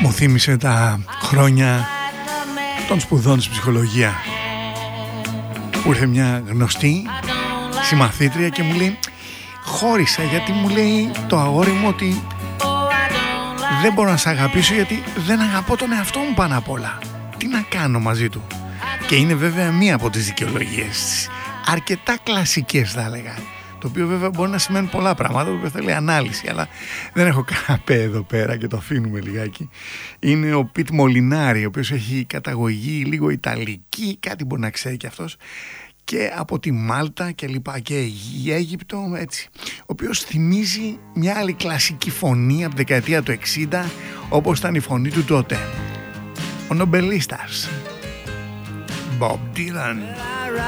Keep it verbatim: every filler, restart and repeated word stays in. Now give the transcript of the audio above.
Μου θύμισε τα χρόνια των σπουδών στη ψυχολογία, που ήρθε μια γνωστή συμμαθήτρια και μου λέει, χώρισα γιατί μου λέει το αγόρι μου ότι δεν μπορώ να σε αγαπήσω γιατί δεν αγαπώ τον εαυτό μου πάνω απ' όλα. Τι να κάνω μαζί του? Και είναι βέβαια μία από τις δικαιολογίες, αρκετά κλασικές θα έλεγα, το οποίο βέβαια μπορεί να σημαίνει πολλά πράγματα, το οποίο θέλει ανάλυση, αλλά δεν έχω καναπέ εδώ πέρα και το αφήνουμε λιγάκι. Είναι ο Πιτ Μολινάρη, ο οποίος έχει καταγωγή λίγο ιταλική, κάτι μπορεί να ξέρει κι αυτός, και από τη Μάλτα και λοιπά, και η Αίγυπτο, έτσι, ο οποίος θυμίζει μια άλλη κλασική φωνή από τη δεκαετία του εξήντα, όπως ήταν η φωνή του τότε, ο νομπελίστας Bob Dylan.